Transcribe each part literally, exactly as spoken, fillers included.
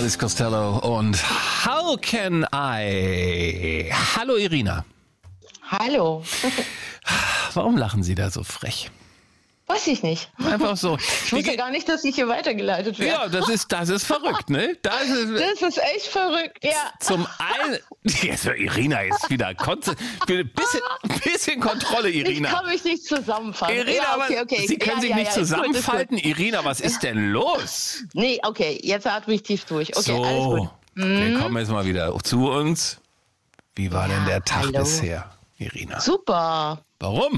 Alice Costello und How Can I? Hallo Irina. Hallo. Warum lachen Sie da so frech? Weiß ich nicht. Einfach so. Ich wusste gar nicht, dass ich hier weitergeleitet werde. Ja, das ist, das ist verrückt, ne? Das ist, das ist echt verrückt, ja. Zum einen, jetzt, Irina ist wieder, bisschen, bisschen Kontrolle, Irina. Ich kann mich nicht zusammenfalten. Irina, ja, okay, okay. Sie können ja, sich ja, nicht ja, zusammenfalten. Ist gut, ist gut. Irina, was ist denn los? Nee, okay, jetzt atme ich tief durch. Okay, so, alles gut. Wir kommen jetzt mal wieder zu uns. Wie war ja, denn der Tag hallo. bisher, Irina? Super. Warum?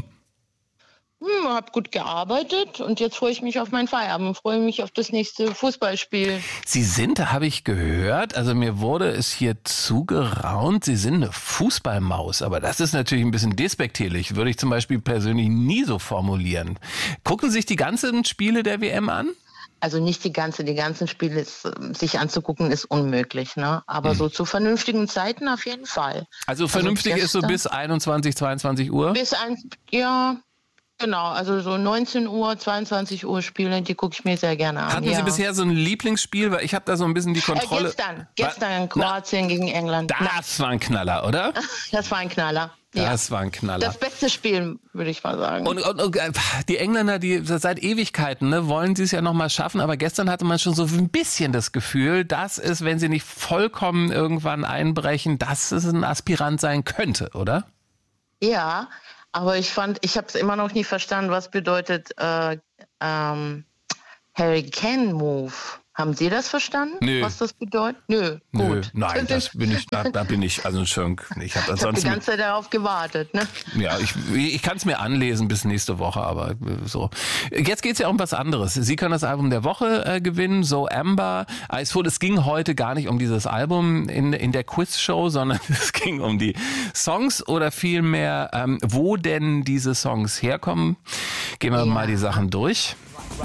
Hm, hab gut gearbeitet und jetzt freue ich mich auf meinen Feierabend, freue mich auf das nächste Fußballspiel. Sie sind, da habe ich gehört, also mir wurde es hier zugeraunt, Sie sind eine Fußballmaus, aber das ist natürlich ein bisschen despektierlich, würde ich zum Beispiel persönlich nie so formulieren. Gucken Sie sich die ganzen Spiele der W M an? Also nicht die ganze, die ganzen Spiele ist, sich anzugucken, ist unmöglich, ne? Aber hm. so zu vernünftigen Zeiten auf jeden Fall. Also vernünftig also ist so bis einundzwanzig, zweiundzwanzig Uhr? Bis ein, ja... Genau, also so neunzehn Uhr, zweiundzwanzig Uhr Spiele, die gucke ich mir sehr gerne an. Hatten Sie ja. bisher so ein Lieblingsspiel? Weil ich habe da so ein bisschen die Kontrolle... Äh, gestern, gestern Kroatien Na, gegen England. Das Na. war ein Knaller, oder? Das war ein Knaller. Das ja. war ein Knaller. Das beste Spiel, würde ich mal sagen. Und, und, und die Engländer, die seit Ewigkeiten, ne, wollen sie es ja noch mal schaffen. Aber gestern hatte man schon so ein bisschen das Gefühl, dass es, wenn sie nicht vollkommen irgendwann einbrechen, dass es ein Aspirant sein könnte, oder? Ja, aber ich fand, ich habe es immer noch nie verstanden, was bedeutet äh, ähm, Hurricane Move. Haben Sie das verstanden? Nö. Was das bedeutet? Nö, Nö. gut. Nein, das bin ich, da, da bin ich also schon. Ich habe hab die ganze Zeit darauf gewartet, ne? Ja, ich, ich kann es mir anlesen bis nächste Woche, aber so. Jetzt geht es ja um was anderes. Sie können das Album der Woche äh, gewinnen, So Amber. Es wurde, es ging heute gar nicht um dieses Album in, in der Quizshow, sondern es ging um die Songs oder vielmehr, ähm, wo denn diese Songs herkommen. Gehen wir ja. mal die Sachen durch.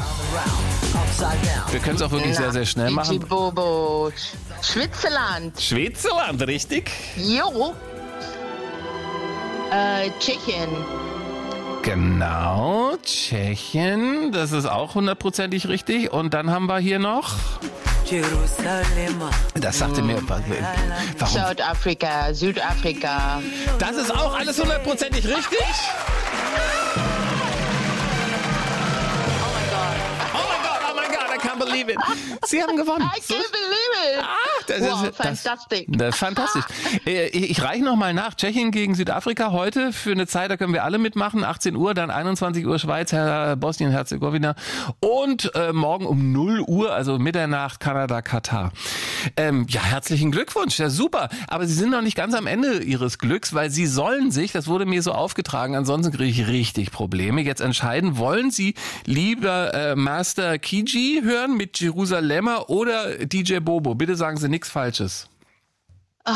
Wir können es auch wirklich Na, sehr, sehr schnell machen. Bobo. Schwitzerland. Schwitzerland, richtig? Jo. Äh, Tschechien. Genau, Tschechien. Das ist auch hundertprozentig richtig. Und dann haben wir hier noch... Jerusalem. Das sagte mir... Warum? Südafrika, Südafrika. Das ist auch alles hundertprozentig richtig? Believe it. Sie haben gewonnen. I can't believe it. Ah, das wow, ist fantastisch. Das, das ist fantastisch. Ich, ich reiche noch mal nach. Tschechien gegen Südafrika heute für eine Zeit, da können wir alle mitmachen. achtzehn Uhr, dann einundzwanzig Uhr Schweiz, Bosnien-Herzegowina und äh, morgen um null Uhr, also Mitternacht, Kanada, Katar. Ähm, ja, herzlichen Glückwunsch. Ja, super. Aber Sie sind noch nicht ganz am Ende Ihres Glücks, weil Sie sollen sich, das wurde mir so aufgetragen, ansonsten kriege ich richtig Probleme, jetzt entscheiden, wollen Sie lieber äh, Master Kiji hören mit Jerusalemer oder D J Bobo? Bitte sagen Sie nichts Falsches. Oh,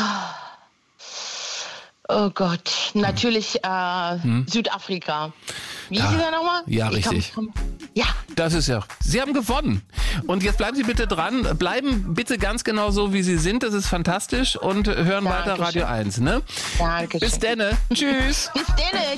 oh Gott, natürlich äh, hm? Südafrika. Wie hieß der nochmal? Ja, ich richtig. Komm, komm. Ja. Das ist ja, Sie haben gewonnen. Und jetzt bleiben Sie bitte dran, bleiben bitte ganz genau so, wie Sie sind. Das ist fantastisch und hören Dankeschön. Weiter Radio eins. Ne? Dankeschön. Bis denne. Tschüss. Bis denne.